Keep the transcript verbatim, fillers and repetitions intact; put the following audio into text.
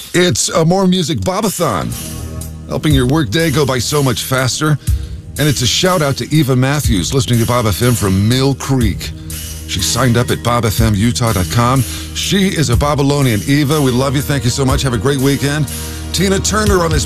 It's a More Music Bobathon, helping your workday go by so much faster. And it's a shout out to Eva Matthews, listening to Bob F M from Mill Creek. She signed up at bob f m utah dot com. She is a Babylonian. Eva, we love you. Thank you so much. Have a great weekend. Tina Turner on this